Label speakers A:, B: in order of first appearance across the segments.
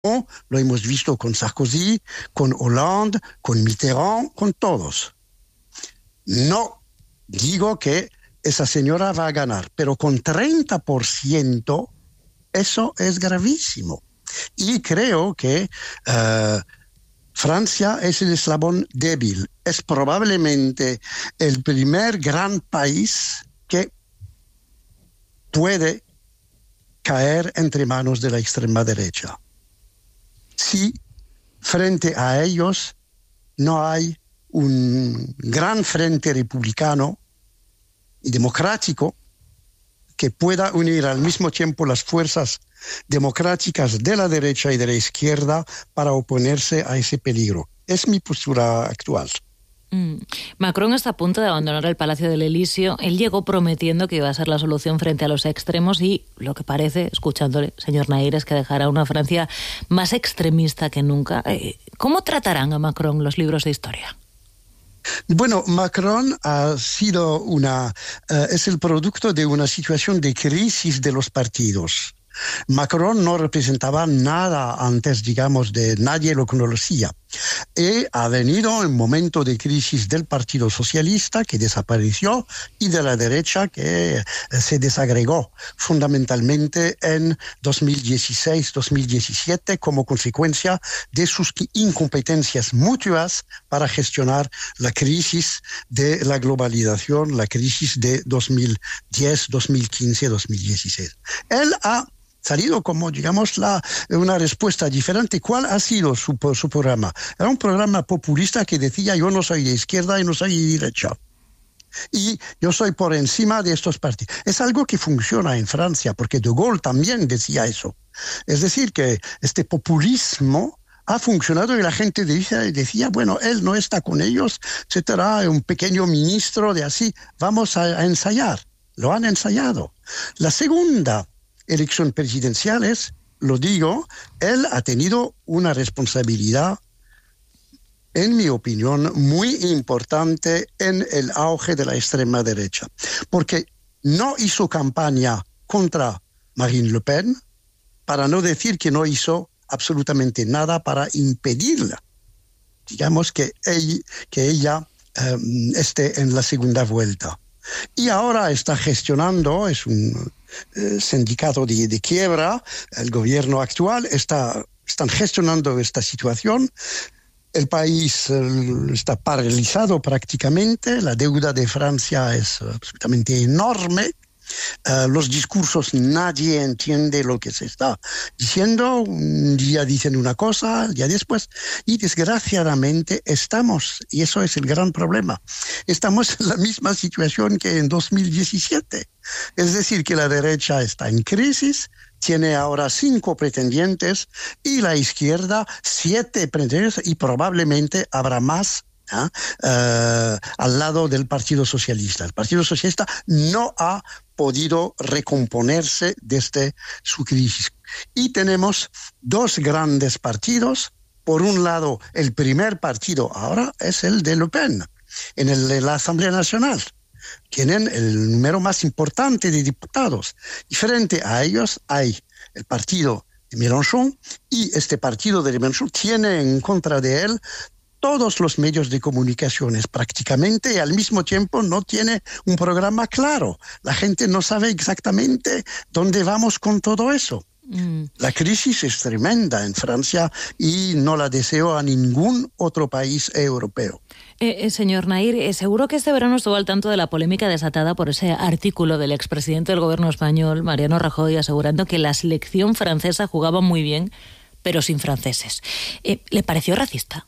A: lo hemos visto con Sarkozy, con Hollande, con Mitterrand, con todos. No digo que esa señora va a ganar, pero con 30% eso es gravísimo. Y creo que Francia es el eslabón débil. Es probablemente el primer gran país que puede caer entre manos de la extrema derecha. Si frente a ellos no hay un gran frente republicano y democrático que pueda unir al mismo tiempo las fuerzas democráticas de la derecha y de la izquierda para oponerse a ese peligro. Es mi postura actual.
B: Macron está a punto de abandonar el Palacio del Elíseo. Él llegó prometiendo que iba a ser la solución frente a los extremos y lo que parece, escuchándole, señor Nair, es que dejará una Francia más extremista que nunca. ¿Cómo tratarán a Macron los libros de historia?
A: Bueno, Macron ha sido es el producto de una situación de crisis de los partidos. Macron no representaba nada antes, digamos, de nadie lo conocía. Y ha venido un momento de crisis del Partido Socialista, que desapareció, y de la derecha, que se desagregó fundamentalmente en 2016-2017 como consecuencia de sus incompetencias mutuas para gestionar la crisis de la globalización, la crisis de 2010, 2015, 2016. Él ha salido como, digamos, una respuesta diferente. ¿Cuál ha sido su programa? Era un programa populista que decía: yo no soy de izquierda y no soy de derecha, y yo soy por encima de estos partidos. Es algo que funciona en Francia, porque De Gaulle también decía eso. Es decir, que este populismo ha funcionado y la gente decía, bueno, él no está con ellos, etcétera, un pequeño ministro de así, vamos a ensayar. Lo han ensayado. La segunda elección presidenciales, lo digo, él ha tenido una responsabilidad, en mi opinión, muy importante en el auge de la extrema derecha, porque no hizo campaña contra Marine Le Pen, para no decir que no hizo absolutamente nada para impedirla, digamos, que ella esté en la segunda vuelta. Y ahora está gestionando, es un sindicato de quiebra, el gobierno actual están gestionando esta situación. El país está paralizado prácticamente, la deuda de Francia es absolutamente enorme. Los discursos, nadie entiende lo que se está diciendo. Un día dicen una cosa, el día después, y desgraciadamente y eso es el gran problema, estamos en la misma situación que en 2017. Es decir, que la derecha está en crisis, tiene ahora 5 pretendientes y la izquierda 7 pretendientes, y probablemente habrá más al lado del Partido Socialista. El Partido Socialista no ha podido recomponerse desde su crisis. Y tenemos 2 grandes partidos. Por un lado, el primer partido ahora es el de Le Pen, en la Asamblea Nacional. Tienen el número más importante de diputados. Y frente a ellos hay el partido de Mélenchon, y este partido de Mélenchon tiene en contra de él todos los medios de comunicaciones prácticamente, y al mismo tiempo no tiene un programa claro. La gente no sabe exactamente dónde vamos con todo eso. La crisis es tremenda en Francia y no la deseo a ningún otro país europeo.
B: Señor Nair, seguro que este verano estuvo al tanto de la polémica desatada por ese artículo del expresidente del gobierno español, Mariano Rajoy, asegurando que la selección francesa jugaba muy bien, pero sin franceses. ¿Le pareció racista?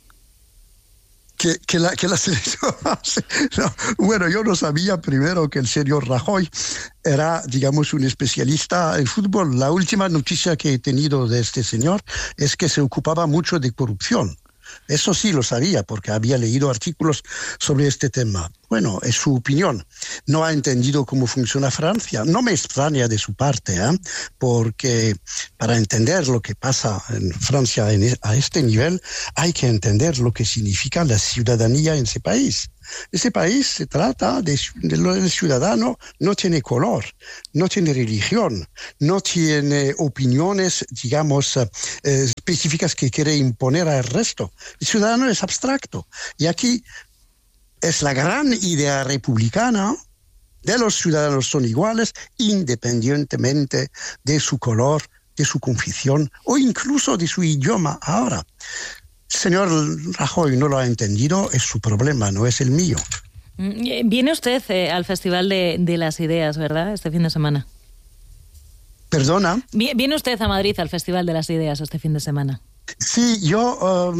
A: Que la selección... No, bueno, yo no sabía primero que el señor Rajoy era, digamos, un especialista en fútbol. La última noticia que he tenido de este señor es que se ocupaba mucho de corrupción. Eso sí lo sabía porque había leído artículos sobre este tema. Bueno, es su opinión. No ha entendido cómo funciona Francia. No me extraña de su parte, porque para entender lo que pasa en Francia a este nivel, hay que entender lo que significa la ciudadanía en ese país. Ese país se trata del ciudadano, no tiene color, no tiene religión, no tiene opiniones, digamos, específicas que quiere imponer al resto. El ciudadano es abstracto. Y aquí es la gran idea republicana de los ciudadanos son iguales independientemente de su color, de su confesión o incluso de su idioma. Ahora, señor Rajoy no lo ha entendido, es su problema, no es el mío.
B: Viene usted al Festival de las Ideas, ¿verdad? Este fin de semana.
A: ¿Perdona?
B: ¿Viene usted a Madrid al Festival de las Ideas este fin de semana?
A: Sí, yo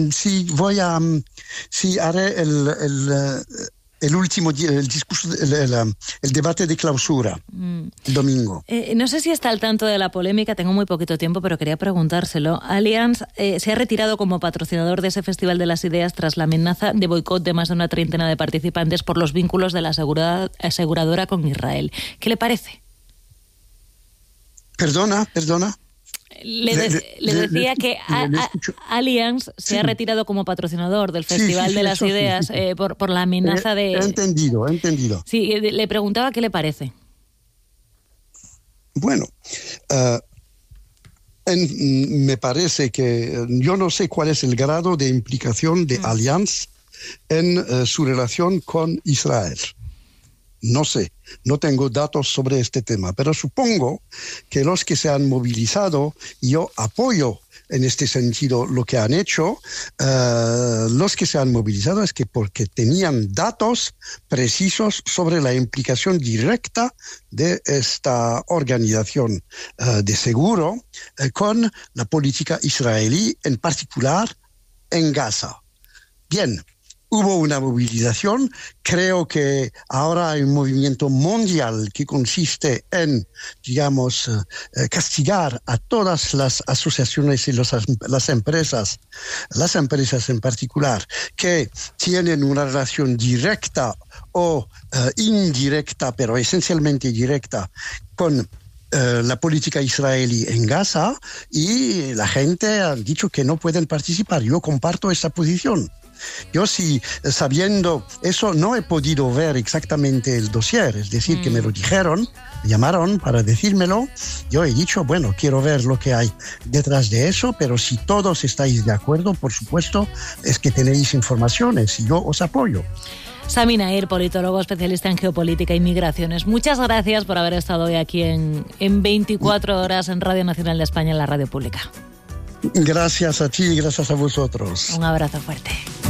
A: haré el último día, el discurso, el debate de clausura, el domingo.
B: No sé si está al tanto de la polémica, tengo muy poquito tiempo, pero quería preguntárselo. Allianz se ha retirado como patrocinador de ese Festival de las Ideas tras la amenaza de boicot de más de una treintena de participantes por los vínculos de la aseguradora con Israel. ¿Qué le parece?
A: Perdona.
B: Le decía que Allianz se ha retirado como patrocinador del Festival de las Ideas por la amenaza de...
A: He entendido.
B: Sí, le preguntaba qué le parece.
A: Bueno, me parece que yo no sé cuál es el grado de implicación de Allianz en su relación con Israel. No sé, no tengo datos sobre este tema, pero supongo que los que se han movilizado, yo apoyo en este sentido lo que han hecho, los que se han movilizado es que porque tenían datos precisos sobre la implicación directa de esta organización de seguro con la política israelí, en particular en Gaza. Bien. Hubo una movilización, creo que ahora hay un movimiento mundial que consiste en, digamos, castigar a todas las asociaciones y las empresas en particular, que tienen una relación directa o indirecta, pero esencialmente directa, con la política israelí en Gaza, y la gente ha dicho que no pueden participar. Yo comparto esa posición. Yo sí, sabiendo eso, no he podido ver exactamente el dossier, es decir, que me lo dijeron, me llamaron para decírmelo. Yo he dicho, bueno, quiero ver lo que hay detrás de eso, pero si todos estáis de acuerdo, por supuesto, es que tenéis informaciones y yo os apoyo.
B: Sami Nair, politólogo especialista en geopolítica y migraciones. Muchas gracias por haber estado hoy aquí en 24 horas en Radio Nacional de España, en la radio pública.
A: Gracias a ti y gracias a vosotros.
B: Un abrazo fuerte.